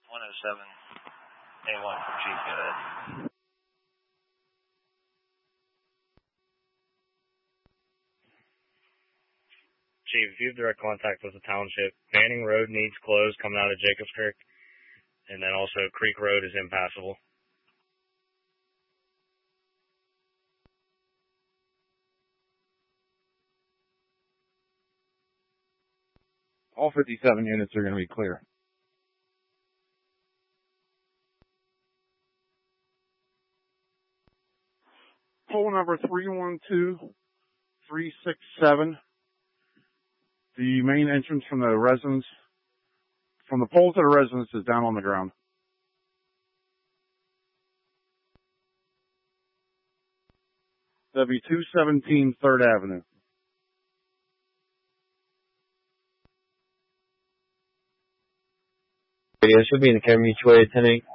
107 A1 for Chief, go ahead. Chief, if you have direct contact with the township, Manning Road needs closed coming out of Jacobs Creek, and then also Creek Road is impassable. All 57 units are going to be clear. Pole number 312367. The main entrance from the residence, from the pole to the residence, is down on the ground. That'll be 217 3rd Avenue. Radio should be in the Care Mutual 10-8.